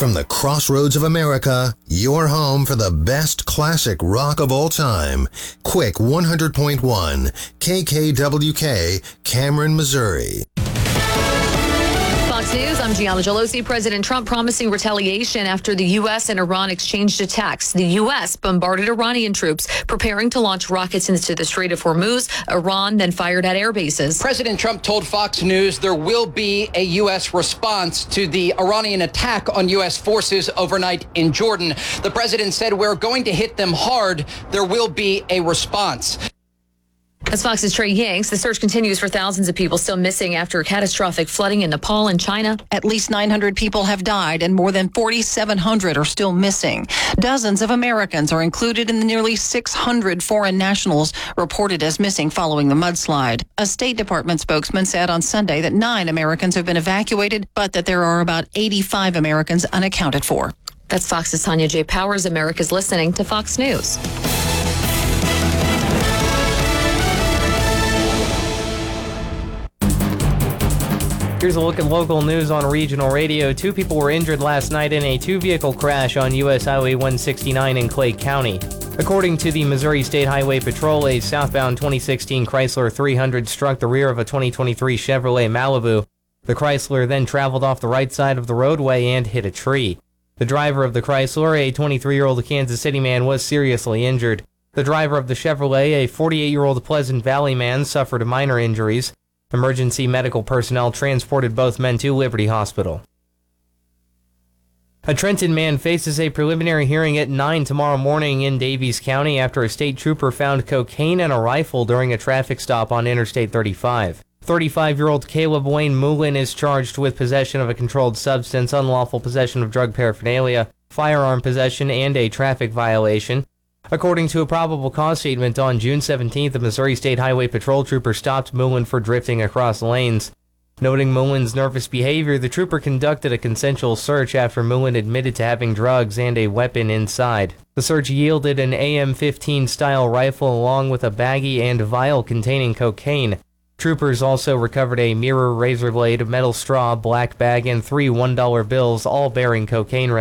From the crossroads of America, your home for the best classic rock of all time. Quick 100.1 KKWK, Cameron, Missouri. Fox News, I'm Gianna Gelosi. President Trump promising retaliation after the U.S. and Iran exchanged attacks. The U.S. bombarded Iranian troops preparing to launch rockets into the Strait of Hormuz. Iran then fired at air bases. President Trump told Fox News there will be a U.S. response to the Iranian attack on U.S. forces overnight in Jordan. The president said, we're going to hit them hard. There will be a response. As Fox's Trey Yanks, the search continues for thousands of people still missing after catastrophic flooding in Nepal and China. At least 900 people have died and more than 4,700 are still missing. Dozens of Americans are included in the nearly 600 foreign nationals reported as missing following the mudslide. A State Department spokesman said on Sunday that 9 Americans have been evacuated, but that there are about 85 Americans unaccounted for. That's Fox's Tanya J. Powers. America's listening to Fox News. Here's a look at local news on regional radio. 2 people were injured last night in a 2-vehicle crash on U.S. Highway 169 in Clay County. According to the Missouri State Highway Patrol, a southbound 2016 Chrysler 300 struck the rear of a 2023 Chevrolet Malibu. The Chrysler then traveled off the right side of the roadway and hit a tree. The driver of the Chrysler, a 23-year-old Kansas City man, was seriously injured. The driver of the Chevrolet, a 48-year-old Pleasant Valley man, suffered minor injuries. Emergency medical personnel transported both men to Liberty Hospital. A Trenton man faces a preliminary hearing at 9 tomorrow morning in Daviess County after a state trooper found cocaine and a rifle during a traffic stop on Interstate 35. 35-year-old Caleb Wayne Moulin is charged with possession of a controlled substance, unlawful possession of drug paraphernalia, firearm possession, and a traffic violation. According to a probable cause statement on June 17th, the Missouri State Highway Patrol trooper stopped Moulin for drifting across lanes. Noting Moulin's nervous behavior, the trooper conducted a consensual search after Moulin admitted to having drugs and a weapon inside. The search yielded an AM-15 style rifle along with a baggie and vial containing cocaine. Troopers also recovered a mirror, razor blade, metal straw, black bag, and 3 $1 bills, all bearing cocaine